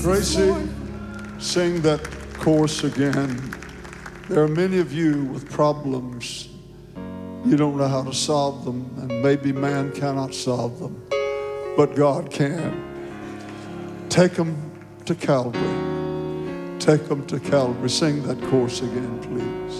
Jesus, Gracie, Lord. sing that chorus again. There are many of you with problems. You don't know how to solve them, and maybe man cannot solve them, but God can. Take them to Calvary. Take them to Calvary. Sing that chorus again, please.